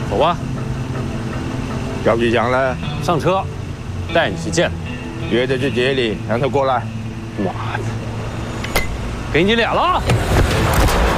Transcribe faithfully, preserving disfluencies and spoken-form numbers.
走吧。 赵局长呢？ 上车，带你去见他。 约他去街里，让他过来。 妈的，给你脸了！